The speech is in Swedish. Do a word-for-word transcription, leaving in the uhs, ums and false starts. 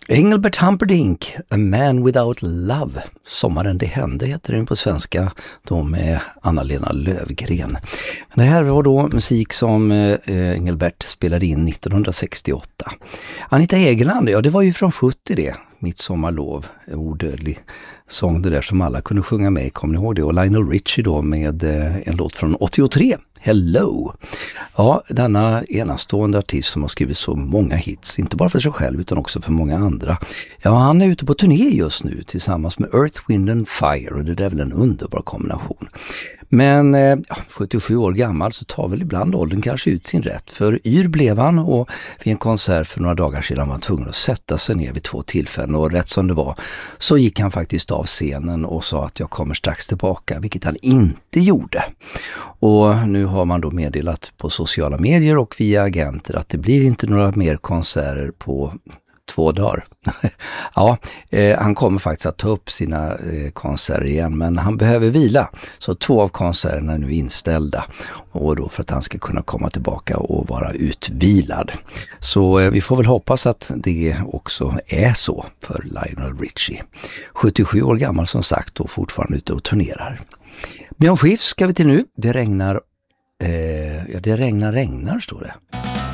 Engelbert Humperdinck, A Man Without Love. Sommaren det hände heter den på svenska, då med Anna-Lena Löfgren. Det här var då musik som eh, Engelbert spelade in nittonhundrasextioåtta. Anita Egeland, ja det var ju från sjuttio det. Mitt sommarlov, odödlig sång det där som alla kunde sjunga med, kommer ni ihåg det? Och Lionel Richie då med eh, en låt från åttiotre, Hello. Ja, denna enastående artist som har skrivit så många hits, inte bara för sig själv utan också för många andra. Ja, han är ute på turné just nu tillsammans med Earth, Wind and Fire och det är väl en underbar kombination. Men eh, sjuttiosju år gammal så tar väl ibland åldern kanske ut sin rätt. För yr blev han och vid en konsert för några dagar sedan var han tvungen att sätta sig ner vid två tillfällen. Och rätt som det var så gick han faktiskt av scenen och sa att jag kommer strax tillbaka, vilket han inte gjorde. Och nu har man då meddelat på sociala medier och via agenter att det blir inte några mer konserter på två dagar. ja, eh, han kommer faktiskt att ta upp sina eh, konserter igen, men han behöver vila. Så två av konserterna är nu inställda och då för att han ska kunna komma tillbaka och vara utvilad. Så eh, vi får väl hoppas att det också är så för Lionel Richie. sjuttiosju år gammal som sagt och fortfarande ute och turnerar. Björn Skifs ska vi till nu. Det regnar, eh, ja det regnar regnar står det.